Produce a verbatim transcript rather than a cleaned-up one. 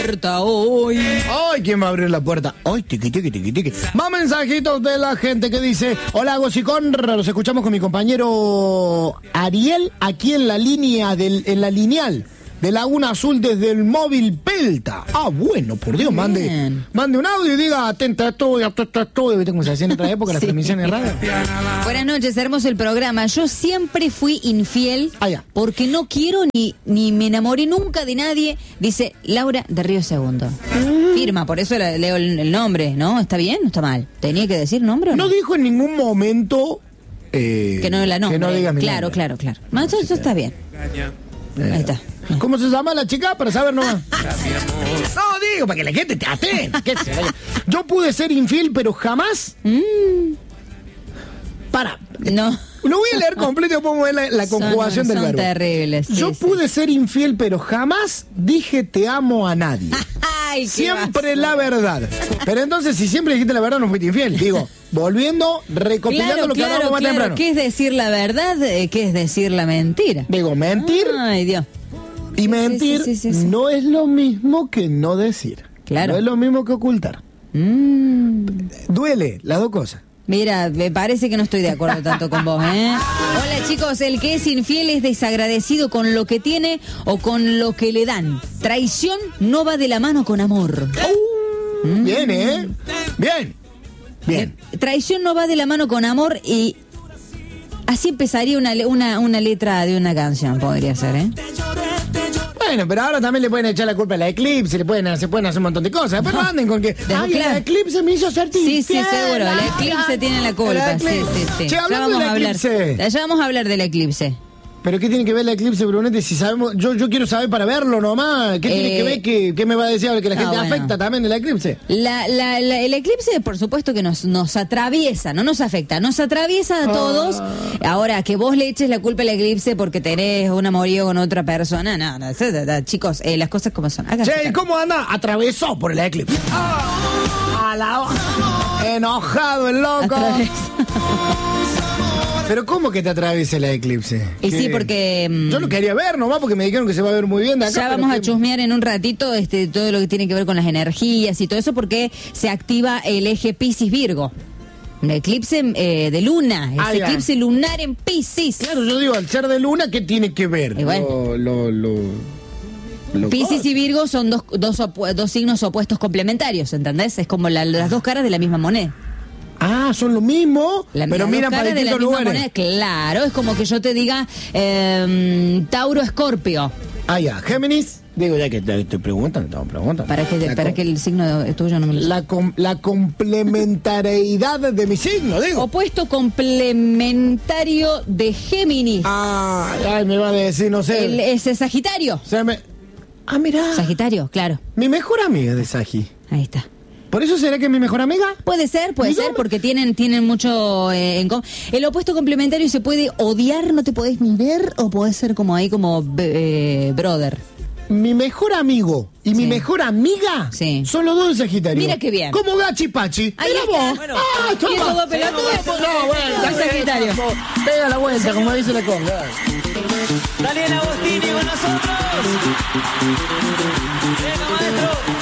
Hoy. Ay, ¿quién va a abrir la puerta? Ay, tiqui, tiqui, tiqui, tiqui. Más mensajitos de la gente que dice: hola, Gocicón, los escuchamos con mi compañero Ariel aquí en la línea del, en la lineal de Laguna Azul desde el móvil Pelta. Ah, bueno, por Dios, mande, mande un audio y diga atenta a todo, atenta a todo. ¿Viste cómo se hacía en otra época las Sí. transmisiones de radio? Buenas noches, hermoso el programa. Yo siempre fui infiel Ah, ya. porque no quiero ni, ni me enamoré nunca de nadie, dice Laura de Río Segundo. Firma, por eso le- leo el, el nombre, ¿no? ¿Está bien? ¿No está mal? ¿Tenía que decir nombre o no? No dijo en ningún momento eh, Que no la nombre. que no digas mi Claro, nombre. claro, claro. No, eso, eso está bien. Eh, Ahí está. ¿Cómo se llama la chica? Para saber nomás. No, digo, para que la gente te atente. ¿Qué sé yo? Yo pude ser infiel, pero jamás. Mm, Para. no. Lo voy a leer completo y después vamos a ver la, la conjugación son, del son verbo. terribles. Sí, Yo sí. pude ser infiel, pero jamás dije te amo a nadie. Ay, qué Siempre basura. la verdad. Pero entonces, si siempre dijiste la verdad, no fuiste infiel. Digo, volviendo, recopilando Claro, lo que claro, hablamos más claro. temprano. ¿Qué es decir la verdad? Eh, ¿Qué es decir la mentira? Digo, mentir Ay, Dios. y mentir sí, sí, sí, sí. no es lo mismo que no decir. Claro. No es lo mismo que ocultar. Mm. Duele, las dos cosas. Mira, me parece que no estoy de acuerdo tanto con vos, ¿eh? Hola, chicos, el que es infiel es desagradecido con lo que tiene o con lo que le dan. Traición no va de la mano con amor. Uh, Bien, ¿eh? Bien. Bien. Traición no va de la mano con amor y así empezaría una, le- una, una letra de una canción, podría ser, ¿eh? Bueno, pero ahora también le pueden echar la culpa a la Eclipse, le pueden, se pueden hacer un montón de cosas. Pero no anden con que. Ay, claro. la Eclipse me hizo ser Sí, sí, infiel. seguro. La eclipse Ay, tiene la culpa. la Sí, Eclipse. sí, sí. Che, Ya hablando vamos de la a hablar. Eclipse. Ya vamos a hablar del eclipse. ¿Pero qué tiene que ver la Eclipse, Brunete? Si sabemos, yo, yo quiero saber para verlo nomás. ¿Qué tiene Eh, que ver? ¿Qué, qué me va a decir ahora que la ah, gente bueno. afecta también de la Eclipse? La, la, la- el eclipse, por supuesto que nos, nos atraviesa, no nos afecta, nos atraviesa a todos. Ahora, que vos le eches la culpa al eclipse porque tenés un amorío con otra persona, no, no, eso, no, no, chicos, eh, las cosas como son. Háganse Che, ¿y cargo. cómo anda? Atravesó por la Eclipse. A la... Enojado el loco. Atraviesa. Pero ¿cómo que te atraviesa la Eclipse? Y ¿Qué? sí, porque, mm, Yo lo quería ver nomás porque me dijeron que se va a ver muy bien de acá. Ya pero vamos a que- chusmear en un ratito este, todo lo que tiene que ver con las energías y todo eso porque se activa el eje Piscis-Virgo. Un eclipse eh, de luna, Ah, es ya. eclipse lunar en Piscis. Claro, yo digo, al ser de luna, ¿qué tiene que ver? Y bueno. Lo, lo, lo, lo- Piscis y Virgo son dos, dos, opu- dos signos opuestos complementarios, ¿entendés? Es como la- las dos caras de la misma moneda. Ah, son lo mismo, La, pero las miran dos para caras de la distintos misma lugares. moneda, claro, es como que yo te diga eh, Tauro Escorpio. Ah, ya, Géminis. Digo, ya que te estoy preguntando, te preguntando. Para que, La para com- que el signo tuyo no me lo La, com- la complementariedad de mi signo, digo. Opuesto complementario de Géminis. Ah, ay, me va a decir, no sé. El, ese Sagitario. Se me... Ah, mirá. Sagitario, claro. Mi mejor amiga es de Sagi. Ahí está. ¿Por eso será que es mi mejor amiga? Puede ser, puede ¿Y ser, dónde? porque tienen, tienen mucho eh, en común. El opuesto complementario se puede odiar, no te podés ni ver, o puede ser como ahí, como eh, brother. Mi mejor amigo y mi Sí. mejor amiga Sí. son los dos de Sagitario. Mira qué bien. Como Gachi Pachi. Ahí Mira está. vos. Bueno, ah, y toma. estos dos pelotudos, No, bueno, son Sagitario. Pega la vuelta, como dice la conga. Daniel Agostini con nosotros. Venga, maestro.